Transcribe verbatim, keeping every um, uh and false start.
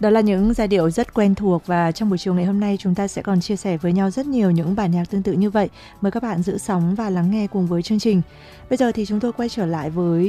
Đó là những giai điệu rất quen thuộc và trong buổi chiều ngày hôm nay chúng ta sẽ còn chia sẻ với nhau rất nhiều những bản nhạc tương tự như vậy. Mời các bạn giữ sóng và lắng nghe cùng với chương trình. Bây giờ thì chúng tôi quay trở lại với